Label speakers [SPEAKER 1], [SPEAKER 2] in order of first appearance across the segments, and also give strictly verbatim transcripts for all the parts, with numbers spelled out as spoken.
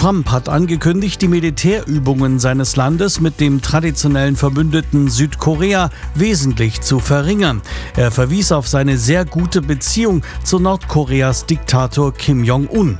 [SPEAKER 1] Trump hat angekündigt, die Militärübungen seines Landes mit dem traditionellen Verbündeten Südkorea wesentlich zu verringern. Er verwies auf seine sehr gute Beziehung zu Nordkoreas Diktator Kim Jong-un.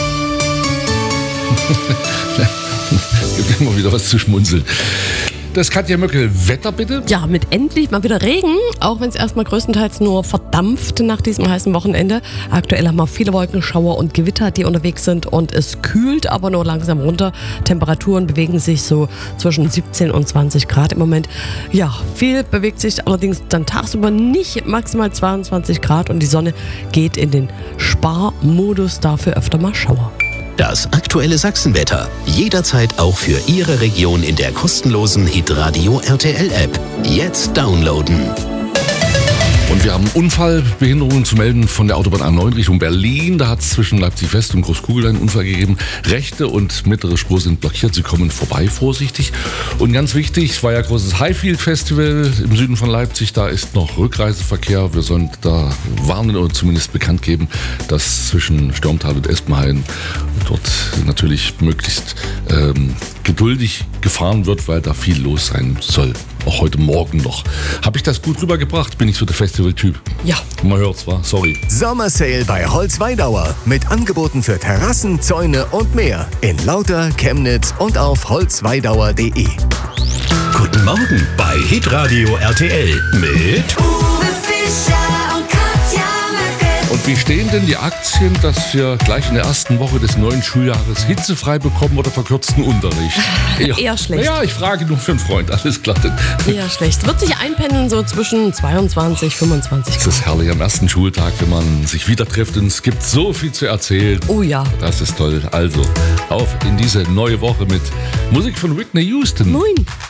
[SPEAKER 2] Gibt immer wieder was zu schmunzeln. Das Katja Möckel. Wetter bitte?
[SPEAKER 3] Ja, mit endlich mal wieder Regen, auch wenn es erstmal größtenteils nur verdampft nach diesem heißen Wochenende. Aktuell haben wir viele Wolkenschauer und Gewitter, die unterwegs sind, und es kühlt aber nur langsam runter. Temperaturen bewegen sich so zwischen siebzehn und zwanzig Grad im Moment. Ja, viel bewegt sich allerdings dann tagsüber nicht, maximal zweiundzwanzig Grad, und die Sonne geht in den Sparmodus, dafür öfter mal Schauer.
[SPEAKER 4] Das aktuelle Sachsenwetter. Jederzeit auch für Ihre Region in der kostenlosen Hitradio R T L-App. Jetzt downloaden.
[SPEAKER 2] Und wir haben Unfallbehinderungen zu melden von der Autobahn A neun Richtung Berlin. Da hat es zwischen Leipzig West und Großkugel einen Unfall gegeben. Rechte und mittlere Spur sind blockiert. Sie kommen vorbei, vorsichtig. Und ganz wichtig, es war ja großes Highfield Festival im Süden von Leipzig. Da ist noch Rückreiseverkehr. Wir sollen da warnen oder zumindest bekannt geben, dass zwischen Stürmtal und Espenhain dort natürlich möglichst ähm, geduldig gefahren wird, weil da viel los sein soll. Auch heute Morgen noch. Habe ich das gut rübergebracht? Bin ich so der Festival-Typ?
[SPEAKER 3] Ja.
[SPEAKER 2] Man hört's, war. Sorry.
[SPEAKER 5] Sommersale bei Holzweidauer. Mit Angeboten für Terrassen, Zäune und mehr. In Lauter, Chemnitz und auf holzweidauer punkt de.
[SPEAKER 4] Guten Morgen bei Hitradio R T L mit
[SPEAKER 6] Uwe Fischer und Katja Möckel.
[SPEAKER 2] Und wie stehen denn die Aktien, dass wir gleich in der ersten Woche des neuen Schuljahres hitzefrei bekommen oder verkürzten Unterricht?
[SPEAKER 3] Ja. Eher schlecht.
[SPEAKER 2] Ja, ich frage nur für einen Freund. Alles klar.
[SPEAKER 3] Eher schlecht. Wird sich einpendeln so zwischen zweiundzwanzig, fünfundzwanzig
[SPEAKER 2] Es ist herrlich am ersten Schultag, wenn man sich wieder trifft, und es gibt so viel zu erzählen.
[SPEAKER 3] Oh ja.
[SPEAKER 2] Das ist toll. Also, auf in diese neue Woche mit Musik von Whitney Houston.
[SPEAKER 3] Moin.